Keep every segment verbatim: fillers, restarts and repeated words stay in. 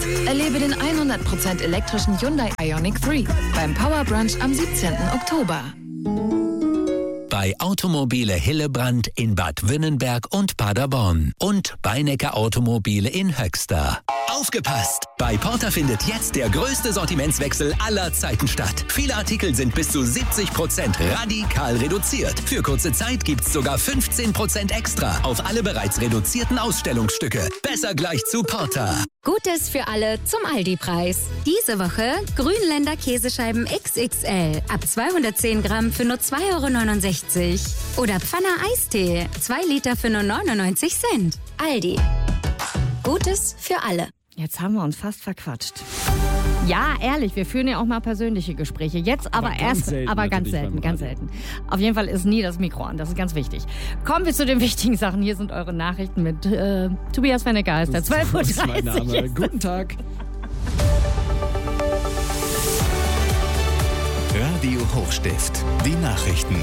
Erlebe den hundert Prozent elektrischen Hyundai Ioniq drei beim Power Brunch am siebzehnten Oktober. Bei Automobile Hillebrand in Bad Wünnenberg und Paderborn und Beinecker Automobile in Höxter. Aufgepasst! Bei Porter findet jetzt der größte Sortimentswechsel aller Zeiten statt. Viele Artikel sind bis zu siebzig Prozent radikal reduziert. Für kurze Zeit gibt's sogar fünfzehn Prozent extra auf alle bereits reduzierten Ausstellungsstücke. Besser gleich zu Porter. Gutes für alle zum Aldi-Preis. Diese Woche Grünländer Käsescheiben X X L ab zweihundertzehn Gramm für nur zwei Euro neunundsechzig. Oder Pfanner Eistee, zwei Liter für nur neunundneunzig Cent. Aldi. Gutes für alle. Jetzt haben wir uns fast verquatscht. Ja, ehrlich, wir führen ja auch mal persönliche Gespräche. Jetzt aber, aber erst, selten, aber ganz selten, ganz selten. Auf jeden Fall ist nie das Mikro an, das ist ganz wichtig. Kommen wir zu den wichtigen Sachen. Hier sind eure Nachrichten mit äh, Tobias Fennecker, heißt der zwölf Uhr dreißig. Das ist mein Name. Guten Tag. Radio Hochstift, die Nachrichten.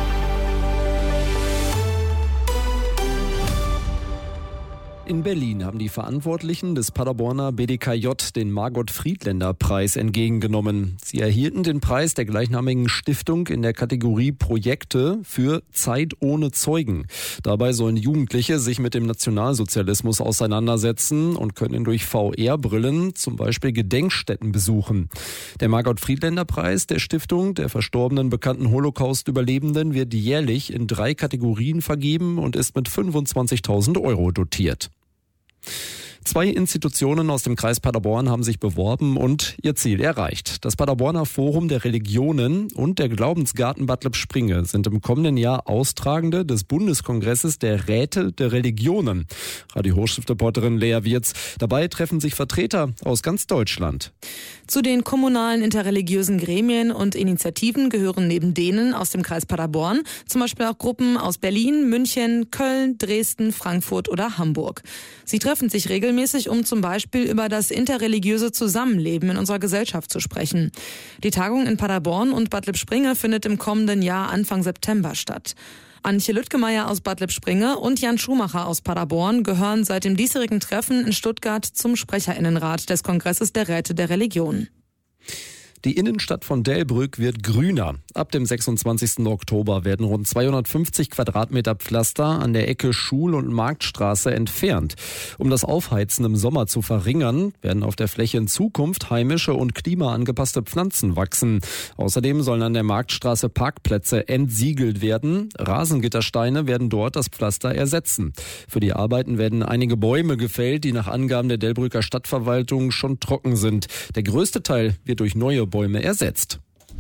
In Berlin haben die Verantwortlichen des Paderborner B D K J den Margot-Friedländer-Preis entgegengenommen. Sie erhielten den Preis der gleichnamigen Stiftung in der Kategorie Projekte für Zeit ohne Zeugen. Dabei sollen Jugendliche sich mit dem Nationalsozialismus auseinandersetzen und können durch V R-Brillen zum Beispiel Gedenkstätten besuchen. Der Margot-Friedländer-Preis der Stiftung der verstorbenen bekannten Holocaust-Überlebenden wird jährlich in drei Kategorien vergeben und ist mit fünfundzwanzigtausend Euro dotiert. Zwei Institutionen aus dem Kreis Paderborn haben sich beworben und ihr Ziel erreicht. Das Paderborner Forum der Religionen und der Glaubensgarten Bad Lippspringe sind im kommenden Jahr Austragende des Bundeskongresses der Räte der Religionen. Radio Hochstift-Reporterin Lea Wirz. Dabei treffen sich Vertreter aus ganz Deutschland. Zu den kommunalen interreligiösen Gremien und Initiativen gehören neben denen aus dem Kreis Paderborn zum Beispiel auch Gruppen aus Berlin, München, Köln, Dresden, Frankfurt oder Hamburg. Sie treffen sich regelmäßig, um zum Beispiel über das interreligiöse Zusammenleben in unserer Gesellschaft zu sprechen. Die Tagung in Paderborn und Bad Lippspringe findet im kommenden Jahr Anfang September statt. Antje Lüttgemeier aus Bad Lippspringe und Jan Schumacher aus Paderborn gehören seit dem diesjährigen Treffen in Stuttgart zum Sprecherinnenrat des Kongresses der Räte der Religion. Die Innenstadt von Delbrück wird grüner. Ab dem sechsundzwanzigsten Oktober werden rund zweihundertfünfzig Quadratmeter Pflaster an der Ecke Schul- und Marktstraße entfernt. Um das Aufheizen im Sommer zu verringern, werden auf der Fläche in Zukunft heimische und klimaangepasste Pflanzen wachsen. Außerdem sollen an der Marktstraße Parkplätze entsiegelt werden. Rasengittersteine werden dort das Pflaster ersetzen. Für die Arbeiten werden einige Bäume gefällt, die nach Angaben der Delbrücker Stadtverwaltung schon trocken sind. Der größte Teil wird durch neue Bäume ersetzt.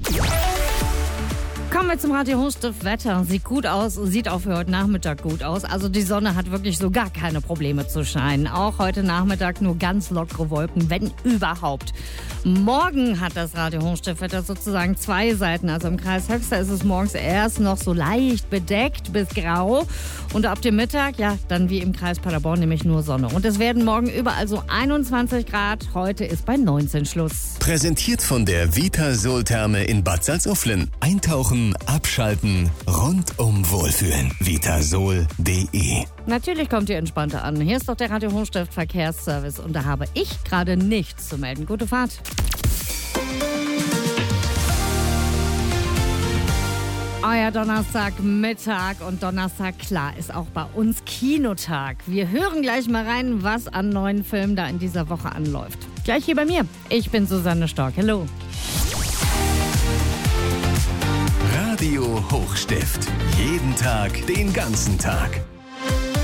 Kommen wir zum Radio Hochstift Wetter. Sieht gut aus, sieht auch für heute Nachmittag gut aus. Also die Sonne hat wirklich so gar keine Probleme zu scheinen. Auch heute Nachmittag nur ganz lockere Wolken, wenn überhaupt. Morgen hat das Radio Hochstift Wetter sozusagen zwei Seiten. Also im Kreis Höxter ist es morgens erst noch so leicht bedeckt bis grau. Und ab dem Mittag, ja, dann wie im Kreis Paderborn nämlich nur Sonne. Und es werden morgen überall so einundzwanzig Grad. Heute ist bei neunzehn Schluss. Präsentiert von der Vitasol-Therme in Bad Salzuflen. Eintauchen, abschalten, rundum wohlfühlen. vitasol punkt de. Natürlich kommt ihr entspannter an. Hier ist doch der Radio Hochstift Verkehrsservice und da habe ich gerade nichts zu melden. Gute Fahrt. Euer Donnerstagmittag und Donnerstag, klar, ist auch bei uns Kinotag. Wir hören gleich mal rein, was an neuen Filmen da in dieser Woche anläuft. Gleich hier bei mir. Ich bin Susanne Stork. Hallo. Radio Hochstift. Jeden Tag, den ganzen Tag.